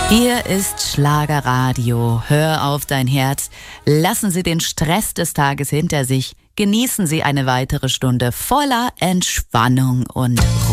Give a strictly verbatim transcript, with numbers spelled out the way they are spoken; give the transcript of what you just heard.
Hier ist Schlagerradio. Hör auf dein Herz. Lassen Sie den Stress des Tages hinter sich. Genießen Sie eine weitere Stunde voller Entspannung und